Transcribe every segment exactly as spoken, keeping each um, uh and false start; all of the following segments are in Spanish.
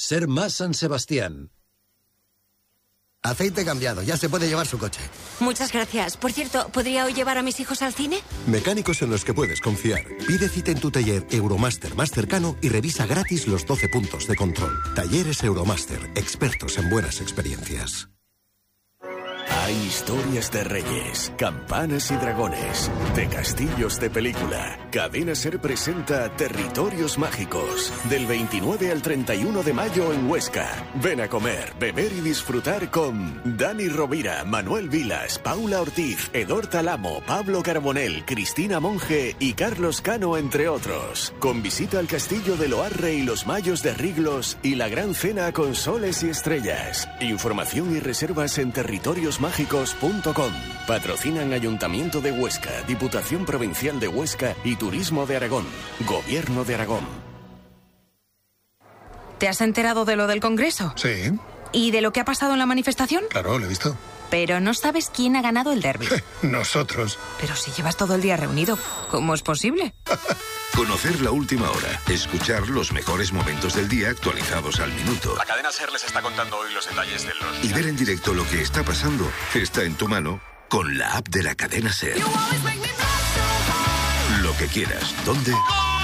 Ser más San Sebastián. Aceite cambiado, ya se puede llevar su coche. Muchas gracias. Por cierto, ¿podría hoy llevar a mis hijos al cine? Mecánicos en los que puedes confiar. Pide cita en tu taller Euromaster más cercano y revisa gratis los doce puntos de control. Talleres Euromaster, expertos en buenas experiencias. Hay historias de reyes, campanas y dragones, de castillos de película. Cadena Ser presenta Territorios Mágicos, del veintinueve al treinta y uno de mayo en Huesca. Ven a comer, beber y disfrutar con Dani Rovira, Manuel Vilas, Paula Ortiz, Edor Talamo, Pablo Carbonell, Cristina Monge y Carlos Cano, entre otros. Con visita al castillo de Loarre y los Mayos de Riglos y la gran cena con soles y estrellas. Información y reservas en territorios mágicos punto com. Patrocinan Ayuntamiento de Huesca, Diputación Provincial de Huesca y Turismo de Aragón. Gobierno de Aragón. ¿Te has enterado de lo del Congreso? Sí. ¿Y de lo que ha pasado en la manifestación? Claro, lo he visto. Pero no sabes quién ha ganado el derbi. Nosotros. Pero si llevas todo el día reunido, ¿cómo es posible? Conocer la última hora, escuchar los mejores momentos del día actualizados al minuto. La cadena SER les está contando hoy los detalles de los... Y ver en directo lo que está pasando está en tu mano con la app de la cadena SER. Lo que quieras, dónde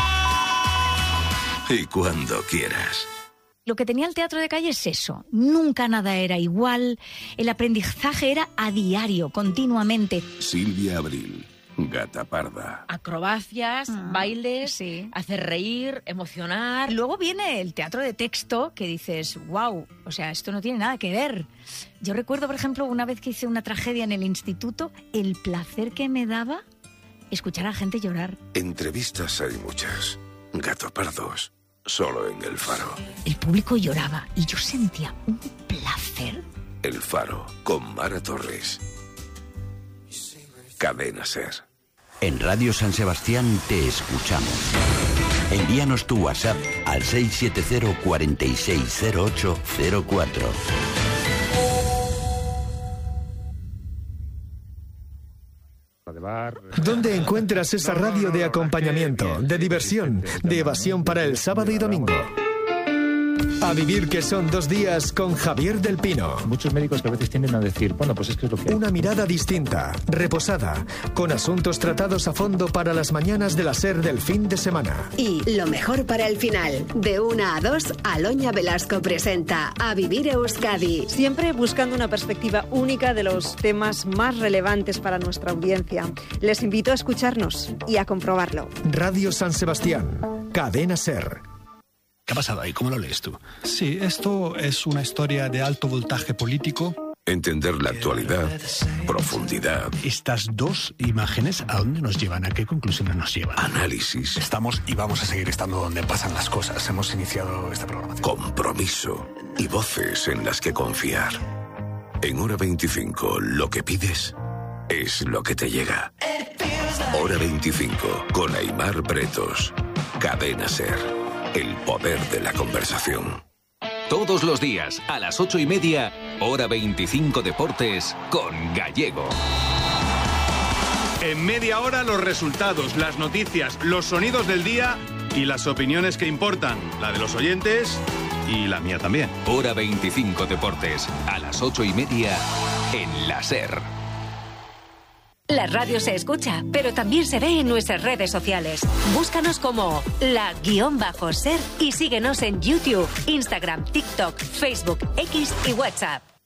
y cuando quieras. Lo que tenía el teatro de calle es eso. Nunca nada era igual. El aprendizaje era a diario, continuamente. Silvia Abril, Gata Parda. Acrobacias, ah, bailes, sí. Hacer reír, emocionar. Luego viene el teatro de texto que dices, wow, o sea, esto no tiene nada que ver. Yo recuerdo, por ejemplo, una vez que hice una tragedia en el instituto, el placer que me daba escuchar a gente llorar. Entrevistas hay muchas. Gato Pardos. Solo en El Faro. El público lloraba y yo sentía un placer. El Faro, con Mara Torres. Cadena SER. En Radio San Sebastián te escuchamos. Envíanos tu WhatsApp al seis siete cero, cuatro seis cero ocho cero cuatro. ¿Dónde encuentras esa radio de acompañamiento, de diversión, de evasión para el sábado y domingo? A vivir que son dos días con Javier del Pino. Muchos médicos que a veces tienden a decir, bueno, pues es que es lo que hay. Una mirada distinta, reposada, con asuntos tratados a fondo para las mañanas de la SER del fin de semana. Y lo mejor para el final. De una a dos, Aloña Velasco presenta A Vivir Euskadi. Siempre buscando una perspectiva única de los temas más relevantes para nuestra audiencia. Les invito a escucharnos y a comprobarlo. Radio San Sebastián, Cadena SER. ¿Qué ha pasado ahí? ¿Cómo lo lees tú? Sí, esto es una historia de alto voltaje político. Entender la actualidad, profundidad. Estas dos imágenes, ¿a dónde nos llevan? ¿A qué conclusiones nos llevan? Análisis. Estamos y vamos a seguir estando donde pasan las cosas. Hemos iniciado esta programación. Compromiso y voces en las que confiar. En Hora veinticinco, lo que pides es lo que te llega. Hora veinticinco, con Aimar Bretos. Cadena SER. El poder de la conversación. Todos los días, a las ocho y media, Hora veinticinco Deportes con Gallego. En media hora los resultados, las noticias, los sonidos del día y las opiniones que importan. La de los oyentes y la mía también. Hora veinticinco Deportes, a las ocho y media, en la SER. La radio se escucha, pero también se ve en nuestras redes sociales. Búscanos como la guión bajo SER y síguenos en YouTube, Instagram, TikTok, Facebook, X y WhatsApp.